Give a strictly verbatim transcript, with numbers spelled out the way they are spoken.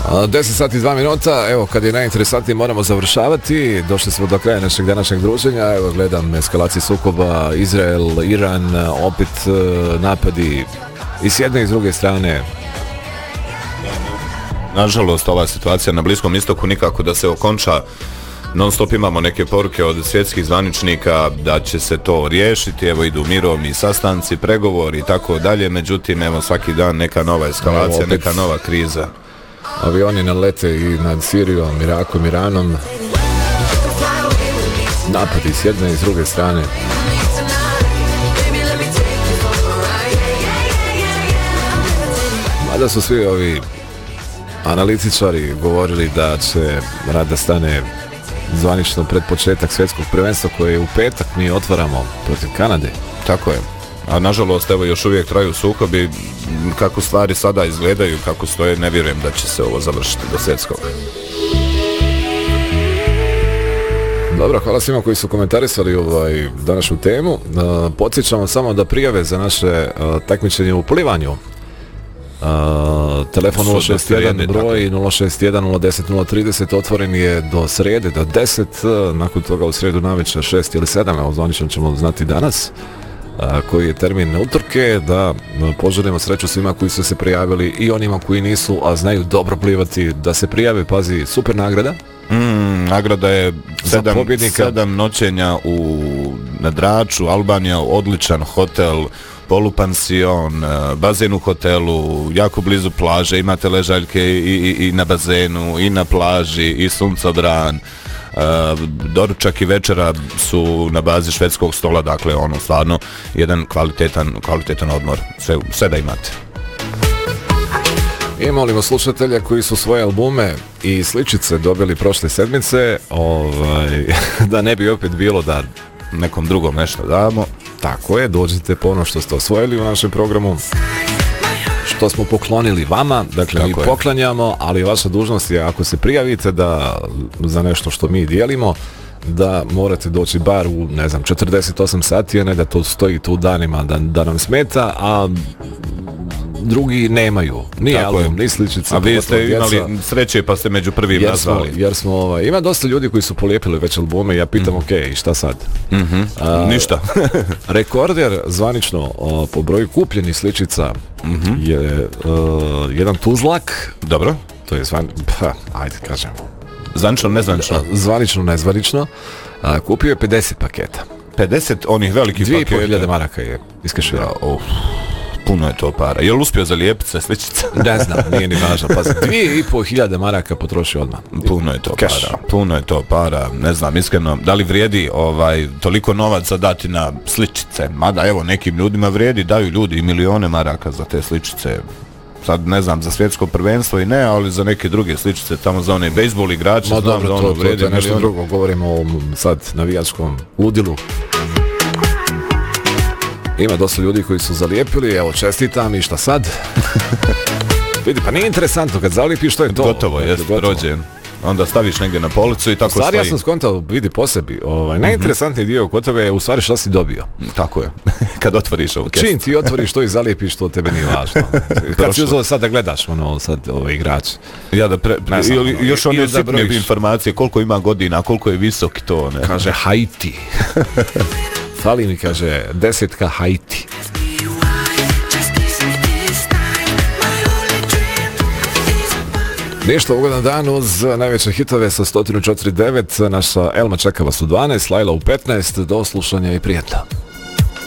deset sati i dva minuta, evo kad je najinteresantnije moramo završavati. Došli smo do kraja našeg današnjeg druženja. Evo gledam eskalaciju sukoba Izrael, Iran, opet napadi i s jedne i s druge strane. Nažalost, ova situacija na Bliskom istoku nikako da se okonča. Non stop imamo neke poruke od svjetskih zvaničnika da će se to riješiti, evo idu mirom i sastanci, pregovori i tako dalje, međutim evo svaki dan neka nova eskalacija, evo, neka nova kriza. Avioni nalete i nad Sirijom, Irakom, Iranom. Napadi s jedne i s druge strane. Mada su svi ovi analitičari govorili da će rad da stane zvanično pred početak svjetskog prvenstva koje u petak mi otvaramo protiv Kanade. Tako je. A nažalost, evo još uvijek traju sukobi. Kako stvari sada izgledaju, kako stoje, ne vjerujem da će se ovo završiti do svjetskog. Dobro, hvala svima koji su komentarisali ovaj današnju temu. Uh, podsjećamo samo da prijave za naše uh, takmičenje u plivanju. Uh, telefon nula šest jedan, broj nula šest jedan nula deset nula trideset otvoren je do srede, do deset, uh, nakon toga u sredu navečer šest ili sedam, evo zvanično ćemo znati danas uh, koji je termin utorke, da uh, poželimo sreću svima koji su se prijavili i onima koji nisu, a znaju dobro plivati, da se prijave. Pazi, super nagrada. Mm, nagrada je sedam, sedam noćenja u, na Draču, Albanija, odličan hotel, polupansion, bazen u hotelu, jako blizu plaže, imate ležaljke i, i, i na bazenu, i na plaži, i suncobran. Uh, doručak i večera su na bazi švedskog stola, dakle ono stvarno jedan kvalitetan, kvalitetan odmor, sve, sve da imate. I molimo slušatelja koji su svoje albume i sličice dobili prošle sedmice, ovaj, da ne bi opet bilo da nekom drugom nešto damo. Tako je, dođite po ono što ste osvojili u našem programu, što smo poklonili vama, dakle tako mi je. Poklanjamo, ali vaša dužnost je, ako se prijavite da za nešto što mi dijelimo, da morate doći bar u, ne znam, četrdeset osam sati, a ne da to stoji tu danima da, da nam smeta, a drugi nemaju ni tako album, je. Ni sličice. A vi ste imali djeca, sreće pa ste među prvim jer nazvali. Smo, jer smo, ovaj, ima dosta ljudi koji su polijepili već albume i ja pitam, mm. ok, i šta sad? Mm-hmm. A, Ništa. Rekorder zvanično o, po broju kupljenih sličica mm-hmm. je o, jedan Tuzlak. Dobro. To je zvan... Pa, ajde, kažem. Zvanično, nezvanično? Zvanično, nezvanično. A, kupio je pedeset paketa. pedeset onih velikih paketa? dvije i pol hiljade maraka je iskeširao. Ja, puno je to para. Je li uspio zalijepiti sve sličice? Ne znam, nije ni važno. Pa za dvije i pol hiljade maraka potroši odmah. Puno je to Cash. para. Puno je to para. Ne znam, iskreno, da li vrijedi ovaj, toliko novaca dati na sličice? Mada, evo, nekim ljudima vrijedi, daju ljudi i milione maraka za te sličice. Sad ne znam, za svjetsko prvenstvo i ne, ali za neke druge sličice, tamo za one bejsbol igrače, znam dobro, da ono to, vrijedi. To, to je nešto drugo, govorimo o sad navijačkom ludilu. Ima dosta ljudi koji su zalijepili, evo čestitam i šta sad? Vidi, pa nije interesantno kad zalijepiš, što je to? Gotovo, jest rođen. Onda staviš negdje na policu i tako stvari. Stvari ja sam skontao, vidi po sebi, ovaj, najinteresantniji dio kod tebe je u stvari šta si dobio. Tako je, kad otvoriš ovu kesu. Čim ti otvoriš to i zalijepiš, to tebe nije važno. Kad si uzelo sad da gledaš, ono, sad ovaj igrač. Ja da pre... pre znam, ono, još one sitne informacije, koliko ima godina, koliko je visok to, ne. Kaže Haiti. Fali mi, kaže, desetka Haiti. Ništa, ugodan dan uz najveće hitove sa sto četrdeset devet. Naša Elma čeka vas u dvanaest, Lajla u petnaest. Do slušanja i prijetno.